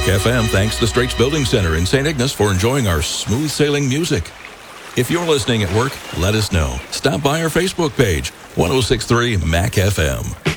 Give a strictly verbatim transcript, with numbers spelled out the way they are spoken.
F M thanks the Straits Building Center in Saint Ignace for enjoying our smooth sailing music. If you're listening at work, let us know. Stop by our Facebook page, one oh six point three M A C F M.